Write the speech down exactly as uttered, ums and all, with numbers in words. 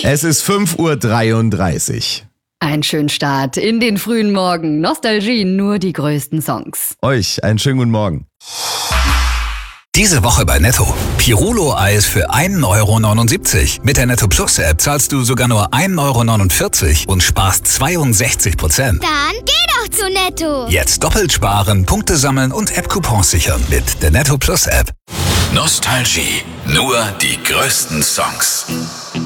Es ist fünf Uhr dreiunddreißig. Ein schöner Start in den frühen Morgen. Nostalgie, nur die größten Songs. Euch einen schönen guten Morgen. Diese Woche bei Netto. Pirulo-Eis für ein Euro neunundsiebzig. Mit der Netto Plus App zahlst du sogar nur ein Euro neunundvierzig und sparst zweiundsechzig Prozent. Dann geh doch zu Netto. Jetzt doppelt sparen, Punkte sammeln und App-Coupons sichern mit der Netto Plus App. Nostalgie. Nur die größten Songs.